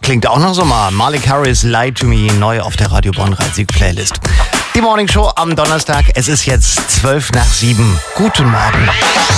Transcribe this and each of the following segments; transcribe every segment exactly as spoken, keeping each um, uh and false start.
Klingt auch nach Sommer. Malik Harris, Lie to Me, neu auf der Radio Bonn Rhein-Sieg-Playlist. Die Morning Show am Donnerstag. Es ist jetzt zwölf nach sieben. Guten Morgen.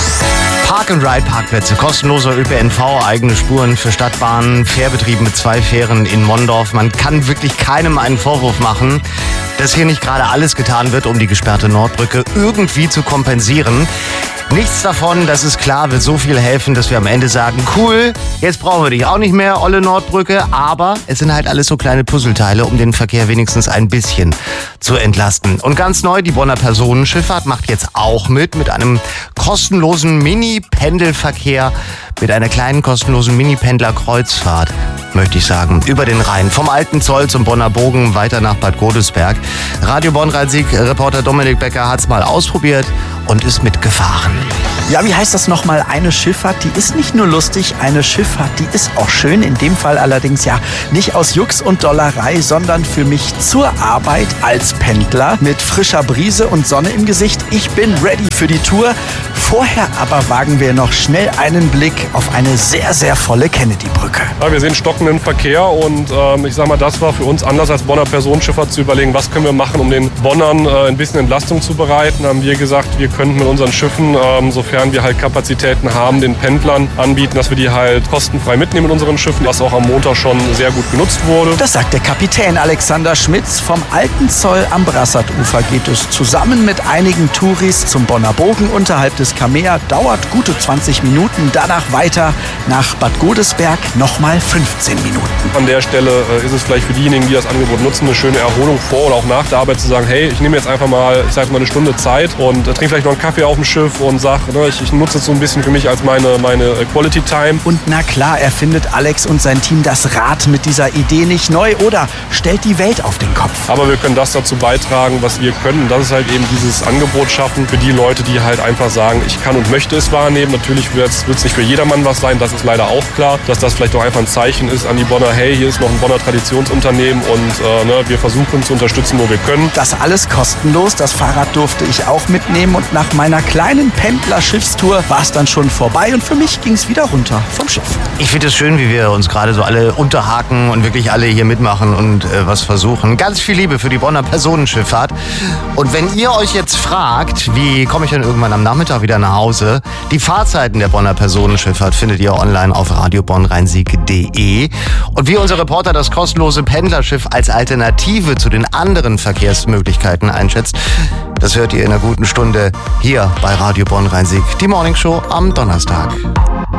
Park-and-Ride-Parkplätze, kostenloser Ö P N V, eigene Spuren für Stadtbahnen, Fährbetrieb mit zwei Fähren in Mondorf. Man kann wirklich keinem einen Vorwurf machen, dass hier nicht gerade alles getan wird, um die gesperrte Nordbrücke irgendwie zu kompensieren. Nichts davon, das ist klar, wird so viel helfen, dass wir am Ende sagen, cool, jetzt brauchen wir dich auch nicht mehr, olle Nordbrücke. Aber es sind halt alles so kleine Puzzleteile, um den Verkehr wenigstens ein bisschen zu entlasten. Und ganz neu, die Bonner Personenschifffahrt macht jetzt auch mit, mit einem kostenlosen Mini-Pendelverkehr, mit einer kleinen kostenlosen Mini-Pendler-Kreuzfahrt, möchte ich sagen, über den Rhein. Vom Alten Zoll zum Bonner Bogen, weiter nach Bad Godesberg. Radio Bonn Rhein-Sieg-Reporter Dominik Becker hat es mal ausprobiert und ist mitgefahren. Ja, wie heißt das nochmal? Eine Schifffahrt, die ist nicht nur lustig, eine Schifffahrt, die ist auch schön. In dem Fall allerdings ja nicht aus Jux und Dollerei, sondern für mich zur Arbeit als Pendler mit frischer Brise und Sonne im Gesicht. Ich bin ready für die Tour. Vorher aber wagen wir noch schnell einen Blick auf eine sehr, sehr volle Kennedy-Brücke. Ja, wir sehen stockenden Verkehr und ähm, ich sag mal, das war für uns anders als Bonner Personenschifffahrt zu überlegen, was können wir machen, um den Bonnern äh, ein bisschen Entlastung zu bereiten. Haben wir gesagt, wir könnten mit unseren Schiffen, ähm, sofern wir halt Kapazitäten haben, den Pendlern anbieten, dass wir die halt kostenfrei mitnehmen in unseren Schiffen, was auch am Montag schon sehr gut genutzt wurde. Das sagt der Kapitän Alexander Schmitz. Vom Alten Zoll am Brassarufer geht es zusammen mit einigen Touris zum Bonner Bogen unterhalb des Kamea. Dauert gute zwanzig Minuten, danach weiter nach Bad Godesberg nochmal fünfzehn Minuten. An der Stelle äh, ist es vielleicht für diejenigen, die das Angebot nutzen, eine schöne Erholung vor oder auch nach der Arbeit zu sagen, hey, ich nehme jetzt einfach mal, ich sag mal, eine Stunde Zeit und äh, trinke vielleicht noch einen Kaffee auf dem Schiff und sage, ne, ich, ich nutze es so ein bisschen für mich als meine, meine Quality Time. Und na klar, erfindet Alex und sein Team das Rad mit dieser Idee nicht neu oder stellt die Welt auf den Kopf. Aber wir können das dazu beitragen, was wir können. Das ist halt eben dieses Angebot schaffen für die Leute, die halt einfach sagen, ich kann und möchte es wahrnehmen. Natürlich wird es nicht für jedermann was sein, das ist leider auch klar, dass das vielleicht auch einfach ein Zeichen ist an die Bonner, hey, hier ist noch ein Bonner Traditionsunternehmen und äh, ne, wir versuchen zu unterstützen, wo wir können. Das alles kostenlos, das Fahrrad durfte ich auch mitnehmen und nach meiner kleinen Pendler-Schiffstour war es dann schon vorbei und für mich ging es wieder runter vom Schiff. Ich finde es schön, wie wir uns gerade so alle unterhaken und wirklich alle hier mitmachen und äh, was versuchen. Ganz viel Liebe für die Bonner Personenschifffahrt. Und wenn ihr euch jetzt fragt, wie komme ich denn irgendwann am Nachmittag wieder nach Hause, die Fahrzeiten der Bonner Personenschifffahrt findet ihr online auf radio bonn rheinsieg punkt de. Und wie unser Reporter das kostenlose Pendlerschiff als Alternative zu den anderen Verkehrsmöglichkeiten einschätzt, das hört ihr in einer guten Stunde hier bei Radio Bonn Rhein-Sieg. Die Morning Show am Donnerstag.